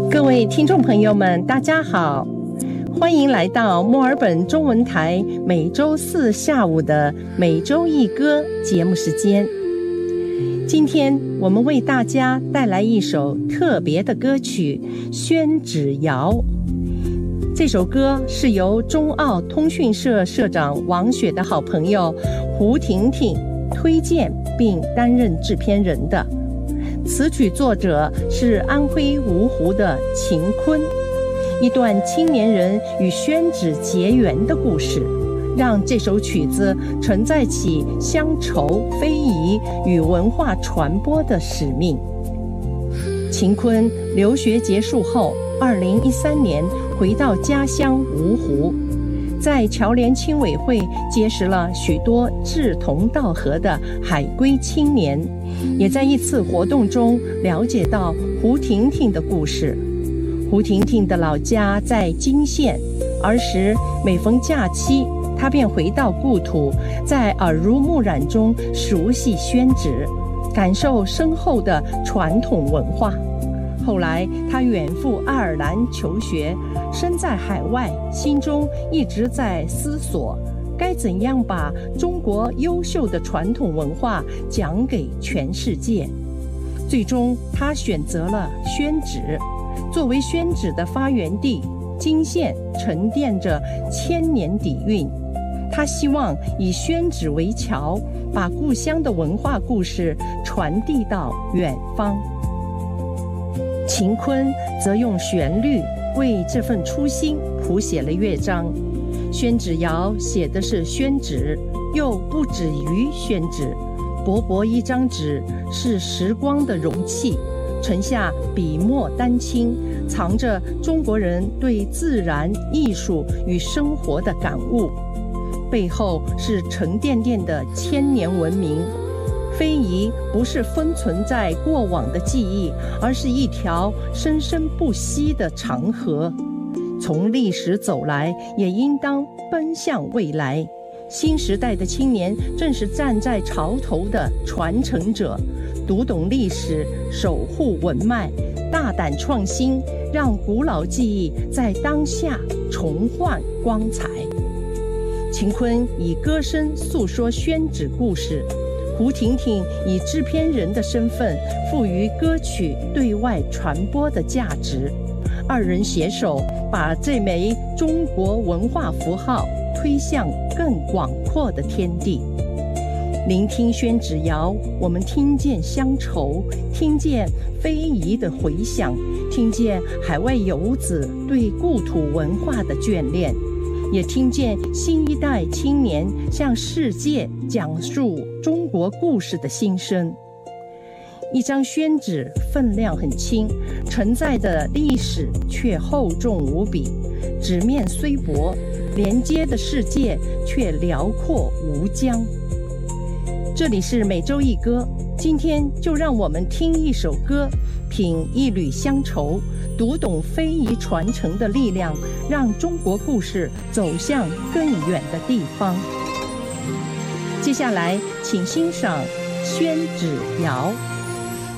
各位听众朋友们，大家好，欢迎来到墨尔本中文台每周四下午的每周一歌节目时间。今天我们为大家带来一首特别的歌曲《宣纸谣》。这首歌是由中澳通讯社社长王雪的好朋友胡婷婷推荐并担任制片人的。词曲作者是安徽芜湖的秦坤，一段青年人与宣纸结缘的故事，让这首曲子承载起乡愁、非遗与文化传播的使命。秦坤留学结束后，2013年回到家乡芜湖，在侨联青委会结识了许多志同道合的海归青年，也在一次活动中了解到胡婷婷的故事。胡婷婷的老家在金县，儿时每逢假期，她便回到故土，在耳濡目染中熟悉宣纸，感受深厚的传统文化。后来他远赴爱尔兰求学，身在海外，心中一直在思索该怎样把中国优秀的传统文化讲给全世界。最终他选择了宣纸，作为宣纸的发源地，金县沉淀着1000年底蕴。他希望以宣纸为桥，把故乡的文化故事传递到远方。秦坤则用旋律为这份初心谱写了乐章。宣纸谣写的是宣纸，又不止于宣纸。薄薄一张纸是时光的容器，盛下笔墨丹青，藏着中国人对自然、艺术与生活的感悟，背后是沉甸甸的1000年文明。非遗不是封存在过往的记忆，而是一条生生不息的长河。从历史走来，也应当奔向未来。新时代的青年正是站在潮头的传承者，读懂历史，守护文脉，大胆创新，让古老记忆在当下重焕光彩。秦坤以歌声诉说宣纸故事，胡婷婷以制片人的身份赋予歌曲对外传播的价值，二人携手把这枚中国文化符号推向更广阔的天地。聆听宣纸谣，我们听见乡愁，听见非遗的回响，听见海外游子对故土文化的眷恋，也听见新一代青年向世界讲述中国故事的心声。一张宣纸分量很轻，承载的历史却厚重无比。纸面虽薄，连接的世界却辽阔无疆。这里是每周一歌，今天就让我们听一首歌，品一缕乡愁，读懂非遗传承的力量，让中国故事走向更远的地方。接下来请欣赏宣纸谣。